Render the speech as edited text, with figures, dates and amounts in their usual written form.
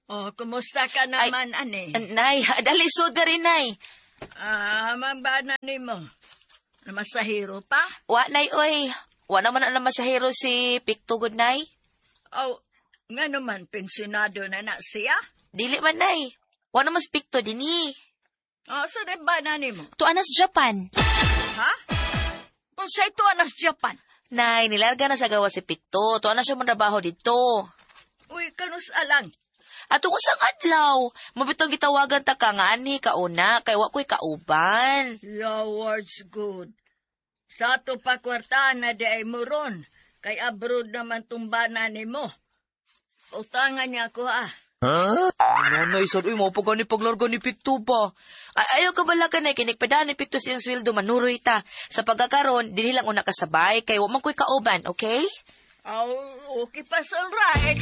Oh, kumusta ka naman, ane? Nay, dali sud na rin, nay. Mambana ni mo. Namasahiro pa? Wa, nay, oy. Wa naman na masahero si Piktugod, nay. Oh, nga naman, pensionado na siya? Dili man, nay. Wa naman si Pikto dini. Oh, so ba na ni mo? To anas Japan. Ha? Kung sa ito anas Japan? Nay, nilarga na sa gawa si Pikto. Tuwa na siya manrabaho dito. Uy, kanus alang. Ato ko sang adlaw. Mabitong gitawagan ta ka nga ani kauna kay wa ko'y kauban. Your word's good. Sa ato pa kwarta na di ay muron. Kay abroad naman tumbana ni mo. Utangan niya ako Ano isod uy mo pa ni paglarga ni Pikto ba? Ayaw ka bala ka na kinikpada ni Pikto siyang sweldo manuroy ta. Sa pagkakaroon, dili lang una kasabay kay wa man ko'y kauban, okay? Oh, okay pa, all right.